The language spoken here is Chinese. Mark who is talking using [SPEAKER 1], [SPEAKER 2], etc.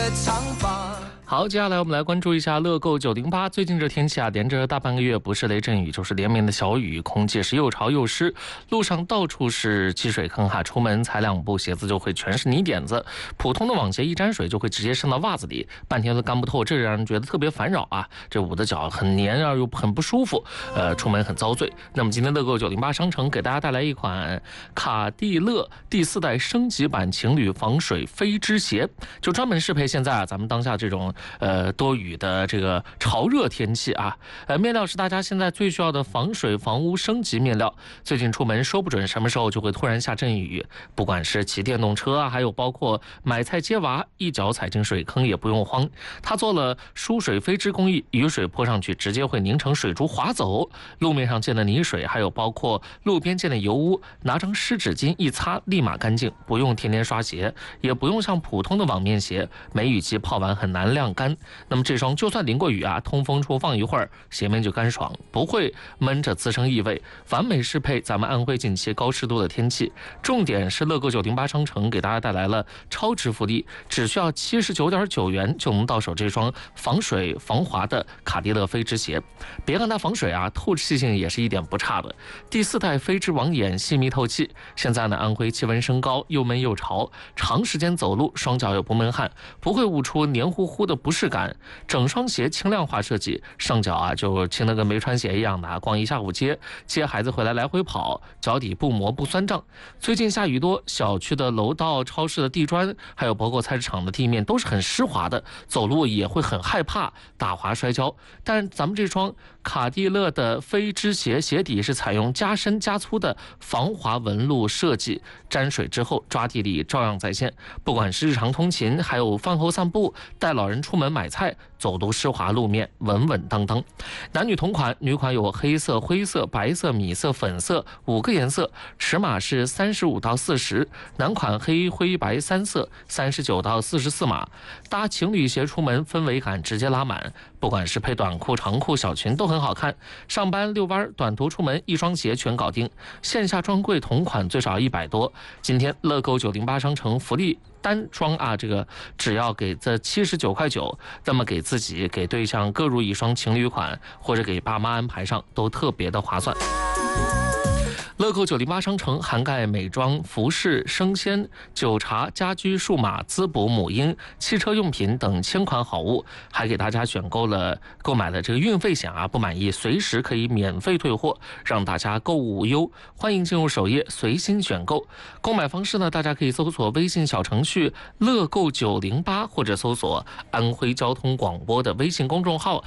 [SPEAKER 1] 长发。
[SPEAKER 2] 好，接下来我们来关注一下乐购908。最近这天气啊，连着大半个月不是雷阵雨就是连绵的小雨，空气是又潮又湿，路上到处是积水坑哈，出门踩2步鞋子就会全是泥点子，普通的网鞋一沾水就会直接渗到袜子里，半天都干不透，这让人觉得特别烦扰啊。这捂的脚很黏啊，又很不舒服，出门很遭罪。那么今天乐购908商城给大家带来一款卡地乐第4代升级版情侣防水飞织鞋，就专门适配现在啊咱们当下这种多雨的这个潮热天气啊，面料是大家现在最需要的防水防污升级面料。最近出门说不准什么时候就会突然下阵雨，不管是骑电动车啊，还有包括买菜接娃，一脚踩进水坑也不用慌。它做了疏水飞织工艺，雨水泼上去直接会凝成水珠滑走，路面上见的泥水，还有包括路边见的油污，拿张湿纸巾一擦立马干净，不用天天刷鞋，也不用像普通的网面鞋，梅雨季泡完很难晾干。那么这双就算淋过雨啊，通风处放一会儿，鞋面就干爽，不会闷着滋生异味，完美适配咱们安徽近期高湿度的天气。重点是乐购908商城给大家带来了超值福利，只需要79.9元就能到手这双防水防滑的卡地乐飞织鞋。别看它防水啊，透气性也是一点不差的。第4代飞织网眼细密透气。现在呢，安徽气温升高，又闷又潮，长时间走路双脚又不闷汗，不会捂出黏糊糊的不适感。整双鞋轻量化设计，上脚啊就轻得跟没穿鞋一样的，逛一下午街，接孩子回来来回跑，脚底不磨不酸胀。最近下雨多，小区的楼道、超市的地砖，还有包括菜市场的地面都是很湿滑的，走路也会很害怕打滑摔跤。但咱们这双卡地乐的飞织鞋，鞋底是采用加深加粗的防滑纹路设计，沾水之后抓地力照样在线。不管是日常通勤，还有饭后散步，带老人出门买菜，走读湿滑路面稳稳当当。男女同款，女款有黑色、灰色、白色、米色、粉色5个颜色，尺码是35到40，男款黑灰白3色39到44码。搭情侣鞋出门，氛围感直接拉满，不管是配短裤、长裤、小裙都很好看。上班遛弯、短途出门，一双鞋全搞定。线下专柜同款最少100多。今天乐购908商城福利单双啊，这个只要给这79块9，那么给自己给对象各入一双情侣款，或者给爸妈安排上都特别的划算。乐购908商城涵盖美妆、服饰、生鲜、酒茶、家居、数码、滋补、母婴、汽车用品等1000款好物，还给大家选购买了这个运费险啊，不满意随时可以免费退货，让大家购物无忧。欢迎进入首页随心选购。购买方式呢，大家可以搜索微信小程序乐购908，或者搜索安徽交通广播的微信公众号，